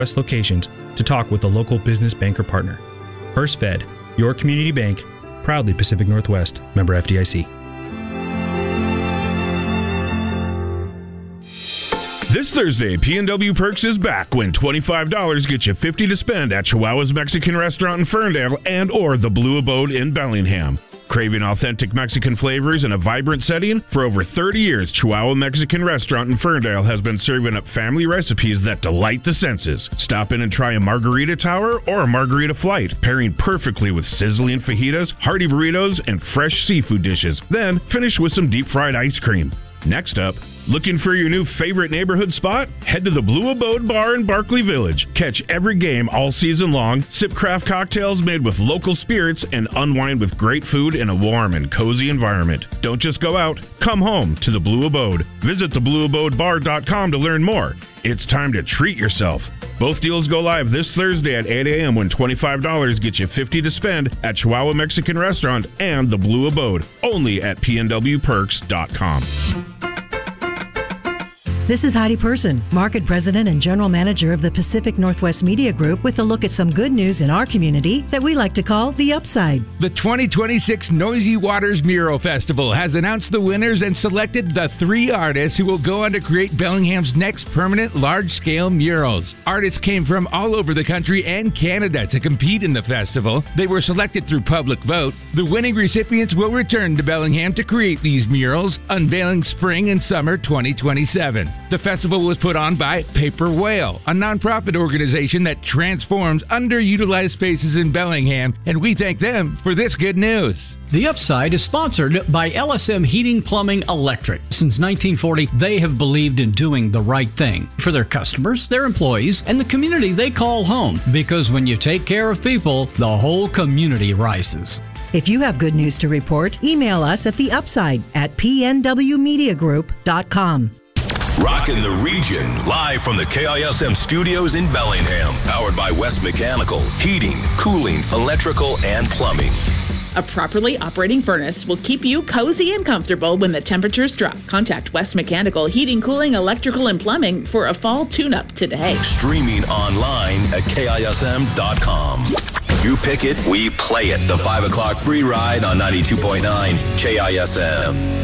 West locations to talk with a local business banker partner. First Fed, your community bank, proudly Pacific Northwest, member FDIC. This Thursday, P&W Perks is back when $25 gets you $50 to spend at Chihuahua's Mexican Restaurant in Ferndale and or the Blue Abode in Bellingham. Craving authentic Mexican flavors in a vibrant setting? For over 30 years, Chihuahua Mexican Restaurant in Ferndale has been serving up family recipes that delight the senses. Stop in and try a margarita tower or a margarita flight, pairing perfectly with sizzling fajitas, hearty burritos, and fresh seafood dishes. Then finish with some deep-fried ice cream. Next up, looking for your new favorite neighborhood spot? Head to the Blue Abode Bar in Barkley Village. Catch every game all season long, sip craft cocktails made with local spirits, and unwind with great food in a warm and cozy environment. Don't just go out, come home to the Blue Abode. Visit theblueabodebar.com to learn more. It's time to treat yourself. Both deals go live this Thursday at 8 a.m. when $25 gets you $50 to spend at Chihuahua Mexican Restaurant and the Blue Abode, only at pnwperks.com. This is Heidi Person, Market President and General Manager of the Pacific Northwest Media Group, with a look at some good news in our community that we like to call the upside. The 2026 Noisy Waters Mural Festival has announced the winners and selected the 3 artists who will go on to create Bellingham's next permanent large-scale murals. Artists came from all over the country and Canada to compete in the festival. They were selected through public vote. The winning recipients will return to Bellingham to create these murals, unveiling spring and summer 2027. The festival was put on by Paper Whale, a nonprofit organization that transforms underutilized spaces in Bellingham, and we thank them for this good news. The Upside is sponsored by LSM Heating, Plumbing, Electric. Since 1940, they have believed in doing the right thing for their customers, their employees, and the community they call home. Because when you take care of people, the whole community rises. If you have good news to report, email us at theupside@pnwmediagroup.com. Rockin' the region, live from the KISM studios in Bellingham. Powered by West Mechanical. Heating, cooling, electrical, and plumbing. A properly operating furnace will keep you cozy and comfortable when the temperatures drop. Contact West Mechanical Heating, Cooling, Electrical, and Plumbing for a fall tune-up today. Streaming online at KISM.com. You pick it, we play it. The 5 o'clock free ride on 92.9 KISM.